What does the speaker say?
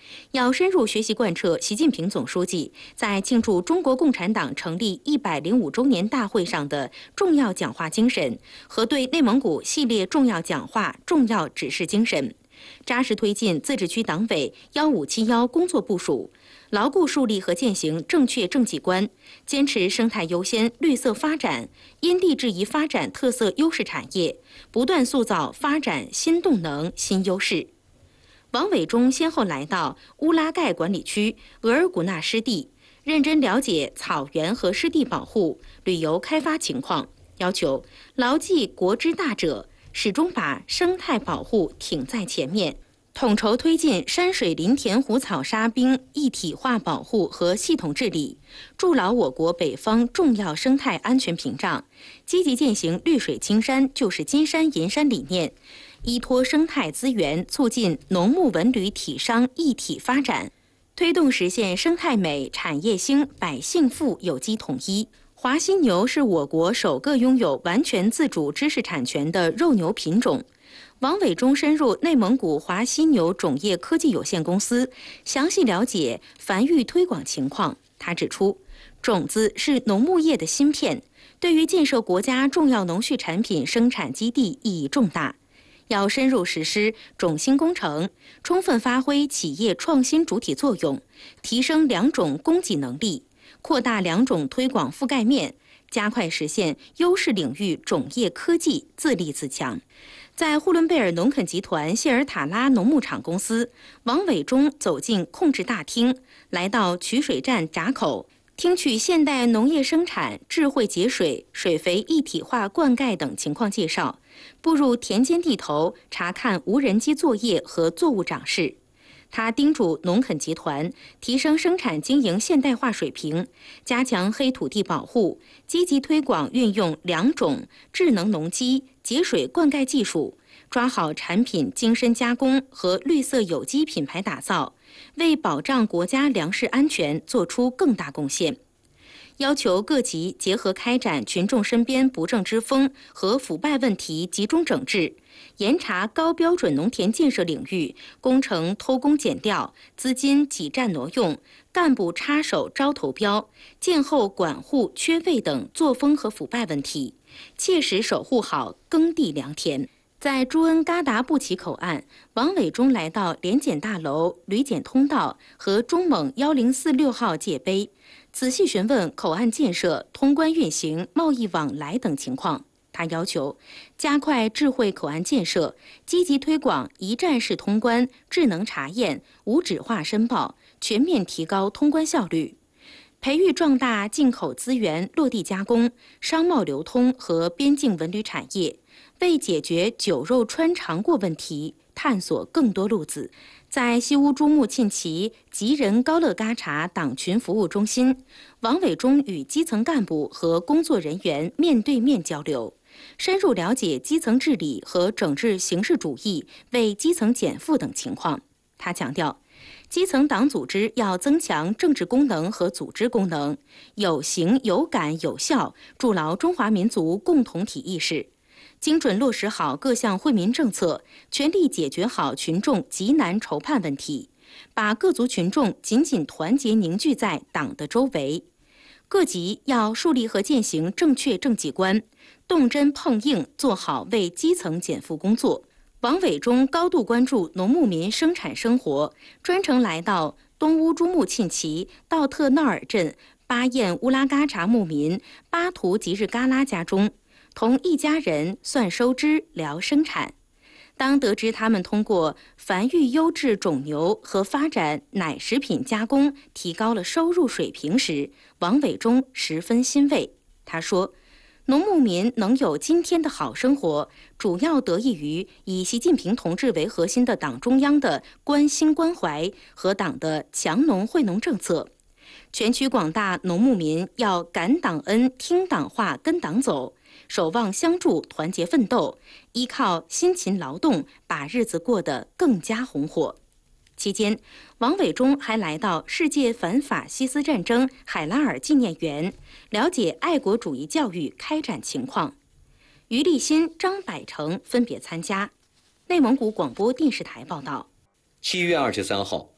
要深入学习贯彻习近平总书记在庆祝中国共产党成立105周年大会上的重要讲话精神和对内蒙古系列重要讲话重要指示精神，扎实推进自治区党委1571工作部署，牢固树立和践行正确政绩观，坚持生态优先、绿色发展，因地制宜发展特色优势产业，不断塑造发展新动能、新优势。王伟忠先后来到乌拉盖管理区、额尔古纳湿地，认真了解草原和湿地保护、旅游开发情况，要求牢记国之大者，始终把生态保护挺在前面，统筹推进山水林田湖草沙滨一体化保护和系统治理，筑牢我国北方重要生态安全屏障，积极践行绿水青山就是金山银山理念，依托生态资源，促进农牧文旅体商一体发展，推动实现生态美、产业兴、百姓富有机统一。华犀牛是我国首个拥有完全自主知识产权的肉牛品种。王伟忠深入内蒙古华犀牛种业科技有限公司，详细了解繁育推广情况。他指出，种子是农牧业的芯片，对于建设国家重要农畜产品生产基地意义重大。要深入实施种芯工程，充分发挥企业创新主体作用，提升良种供给能力，扩大良种推广覆盖面，加快实现优势领域种业科技自立自强。在呼伦贝尔农垦集团谢尔塔拉农牧场公司，王伟忠走进控制大厅，来到取水站闸口，听取现代农业生产、智慧节水、水肥一体化灌溉等情况介绍，步入田间地头，查看无人机作业和作物长势。他叮嘱农垦集团提升生产经营现代化水平，加强黑土地保护，积极推广运用良种、智能农机、节水灌溉技术，抓好产品精深加工和绿色有机品牌打造，为保障国家粮食安全做出更大贡献。要求各级结合开展群众身边不正之风和腐败问题集中整治，严查高标准农田建设领域工程偷工减料、资金挤占挪用、干部插手招投标、建后管护缺位等作风和腐败问题，切实守护好耕地良田。在朱恩嘎达布齐口岸，王伟忠来到联检大楼、旅检通道和中蒙1046号界碑，仔细询问口岸建设、通关运行、贸易往来等情况。他要求加快智慧口岸建设，积极推广一站式通关、智能查验、无纸化申报，全面提高通关效率。培育壮大进口资源落地加工、商贸流通和边境文旅产业，为解决酒肉穿肠过问题探索更多路子。在西乌珠穆沁旗吉人高乐嘎查党群服务中心，王伟忠与基层干部和工作人员面对面交流，深入了解基层治理和整治形式主义为基层减负等情况。他强调，基层党组织要增强政治功能和组织功能，有形有感有效，筑牢中华民族共同体意识，精准落实好各项惠民政策，全力解决好群众急难愁盼问题，把各族群众紧紧团结凝聚在党的周围。各级要树立和践行正确政绩观，动真碰硬做好为基层减负工作。王伟忠高度关注农牧民生产生活，专程来到东乌珠穆沁旗道特闹尔镇巴彦乌拉嘎查牧民巴图吉日嘎拉家中，同一家人算收支、聊生产。当得知他们通过繁育优质种牛和发展奶食品加工提高了收入水平时，王伟忠十分欣慰。他说，农牧民能有今天的好生活，主要得益于以习近平同志为核心的党中央的关心关怀和党的强农惠农政策。全区广大农牧民要感党恩、听党话、跟党走，守望相助、团结奋斗，依靠辛勤劳动，把日子过得更加红火。期间，王伟忠还来到世界反法西斯战争海拉尔纪念园，了解爱国主义教育开展情况。于立新、张百成分别参加。内蒙古广播电视台报道。 7月23号，